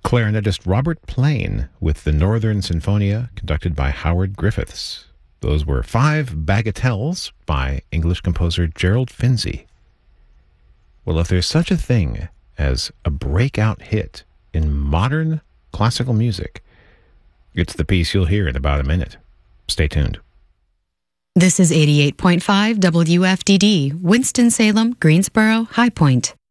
clarinetist Robert Plain with the Northern Sinfonia, conducted by Howard Griffiths. Those were 5 bagatelles by English composer Gerald Finzi. Well, if there's such a thing as a breakout hit in modern classical music, it's the piece you'll hear in about a minute. Stay tuned. This is 88.5 WFDD, Winston-Salem, Greensboro, High Point.